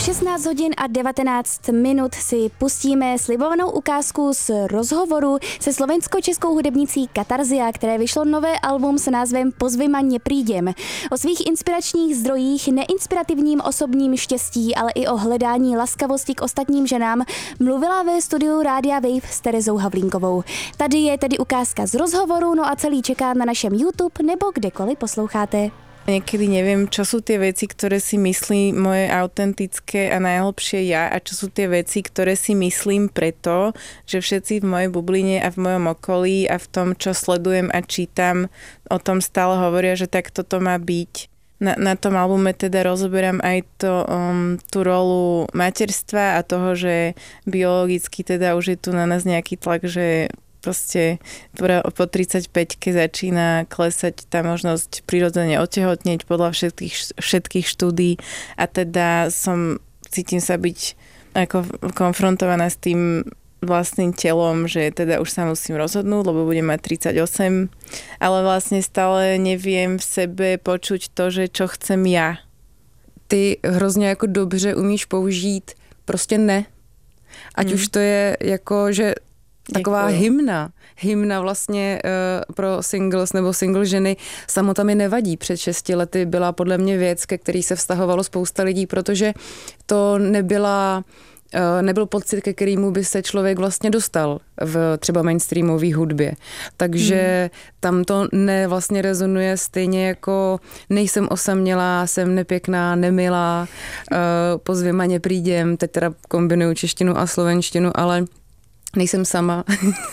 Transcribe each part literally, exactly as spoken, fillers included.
V šestnáct hodin a devatenáct minut si pustíme slibovanou ukázku z rozhovoru se slovensko-českou hudebnicí Katarzia, které vyšlo nové album s názvem Pozvi ma neprídem. O svých inspiračních zdrojích, neinspirativním osobním štěstí, ale i o hledání laskavosti k ostatním ženám mluvila ve studiu Rádia Wave s Terezou Havlínkovou. Tady je tedy ukázka z rozhovoru, no a celý čeká na našem YouTube nebo kdekoliv posloucháte. Niekedy neviem, čo sú tie veci, ktoré si myslí moje autentické a najhlbšie ja a čo sú tie veci, ktoré si myslím preto, že všetci v mojej bubline a v mojom okolí a v tom, čo sledujem a čítam, o tom stále hovoria, že tak toto má byť. Na, na tom albume teda rozoberám aj to, um, tú rolu materstva a toho, že biologicky teda už je tu na nás nejaký tlak, že proste po tridsaťpäťke začína klesať tá možnosť prirodzene otehotnieť podľa všetkých, všetkých štúdií a teda som, cítim sa byť ako konfrontovaná s tým vlastným telom, že teda už sa musím rozhodnúť, lebo budem mať tridsaťosem, ale vlastne stále neviem v sebe počuť to, že čo chcem ja. Ty hrozně jako dobře umíš použít prostě ne. Ať hmm. už to je jako, že taková Děkuju. hymna. Hymna vlastně uh, pro singles nebo single ženy samota mi nevadí. Před šesti lety byla podle mě věc, ke který se vztahovalo spousta lidí, protože to nebyla, uh, nebyl pocit, ke kterému by se člověk vlastně dostal v třeba mainstreamové hudbě. Takže hmm. tam to ne vlastně rezonuje stejně jako nejsem osamělá, jsem nepěkná, nemilá, uh, pozvi ma neprídem, teď teda kombinuju češtinu a slovenštinu, ale nejsem sama.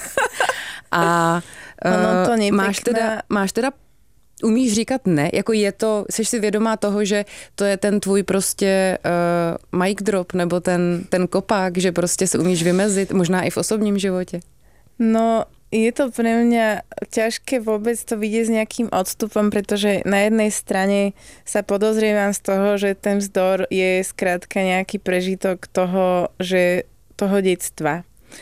A uh, máš, teda, máš teda, umíš říkat ne? Jako je to, jsi si vědomá toho, že to je ten tvůj prostě uh, mic drop, nebo ten, ten kopák, že prostě se umíš vymezit, možná i v osobním životě? No, je to pre mňa ťažké vôbec to vidieť s nejakým odstupom, pretože na jednej strane sa podozrievam z toho, že ten vzdor je skrátka nejaký prežitok toho, že toho detstva.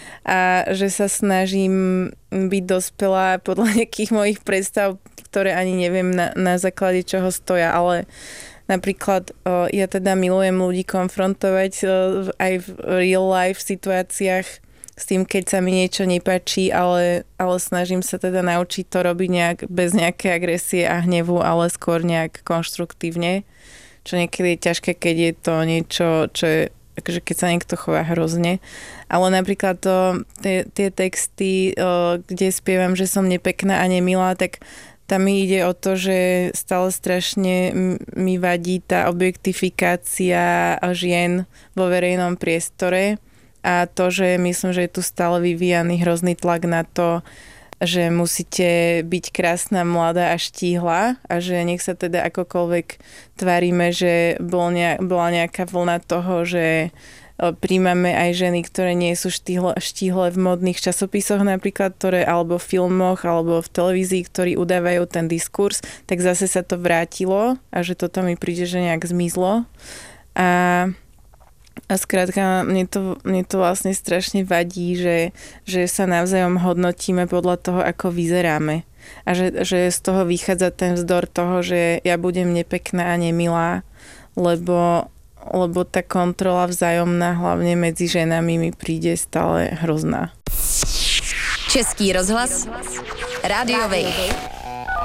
A že sa snažím byť dospelá podľa nejakých mojich predstav, ktoré ani neviem na, na základe čoho stoja, ale napríklad o, ja teda milujem ľudí konfrontovať o, aj v real life situáciách s tým, keď sa mi niečo nepáči, ale, ale snažím sa teda naučiť to robiť nejak bez nejakej agresie a hnevu, ale skôr nejak konštruktívne, čo niekedy je ťažké, keď je to niečo, čo je akože keď sa niekto chová hrozne. Ale napríklad to, tie, tie texty, o, kde spievam, že som nepekná a nemilá, tak tam mi ide o to, že stále strašne mi vadí tá objektifikácia žien vo verejnom priestore a to, že myslím, že je tu stále vyvíjaný hrozný tlak na to, že musíte byť krásna, mladá a štíhla a že nech sa teda akokoľvek tvárime, že bol nejak, bola nejaká vlna toho, že príjmame aj ženy, ktoré nie sú štíhle, štíhle v modných časopisoch napríklad, ktoré alebo v filmoch, alebo v televízii, ktorí udávajú ten diskurs, tak zase sa to vrátilo a že toto mi príde, že nejak zmizlo. A A skrátka, mne to, mne to vlastne strašne vadí, že, že sa navzájom hodnotíme podľa toho, ako vyzeráme. A že, že z toho vychádza ten vzdor toho, že ja budem nepekná a nemilá, lebo, lebo tá kontrola vzájomná, hlavne medzi ženami, mi príde stále hrozná. Český rozhlas, Rádio Wave.